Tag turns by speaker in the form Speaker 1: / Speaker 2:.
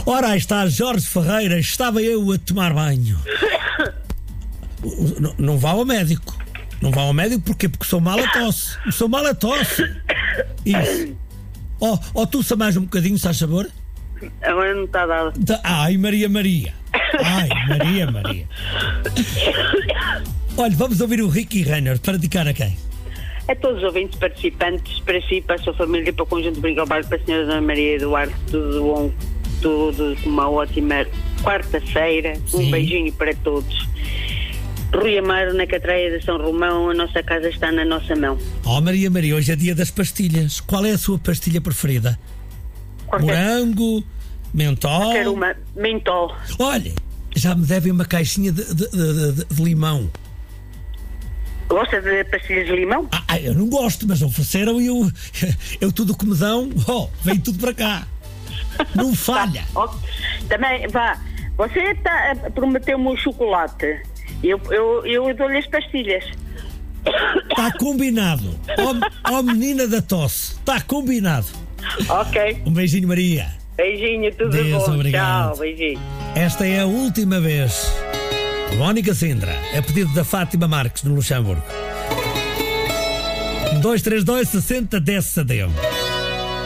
Speaker 1: Ora, aí está Jorge Ferreira, estava eu a tomar banho. Não vá ao médico. Não vá ao médico porquê? Porque sou mal a tosse. Sou mal a tosse. Isso. Tuça mais um bocadinho, se faz favor.
Speaker 2: Agora não está dado.
Speaker 1: Ai, Maria. Ai, Maria. Olha, vamos ouvir o Ricky Renner para dedicar a quem?
Speaker 2: A todos os ouvintes participantes, para si, para a sua família, para o Conjunto Brigabar, para a senhora Dona Maria Eduardo, tudo bom, tudo uma ótima quarta-feira.
Speaker 1: Sim.
Speaker 2: Um beijinho para todos. Rui Amaro, na Catraia de São Romão, a nossa casa está na nossa mão.
Speaker 1: Maria, hoje é dia das pastilhas. Qual é a sua pastilha preferida? Morango, mentol?
Speaker 2: Quero uma mentol.
Speaker 1: Olha, já me devem uma caixinha de limão.
Speaker 2: Gosta de pastilhas de limão?
Speaker 1: Eu não gosto, mas ofereceram e eu tudo que me dão, vem tudo para cá. Não falha.
Speaker 2: Também, vá, você prometeu-me o chocolate. Eu dou-lhe as pastilhas.
Speaker 1: Está combinado. Menina da tosse. Está combinado.
Speaker 2: Ok.
Speaker 1: Um beijinho, Maria.
Speaker 2: Beijinho, tudo
Speaker 1: Deus,
Speaker 2: bom.
Speaker 1: obrigado.
Speaker 2: Tchau, beijinho.
Speaker 1: Esta é a última vez. Mónica Sindra, a pedido da Fátima Marques, no Luxemburgo. 232 60 10 Sadeu.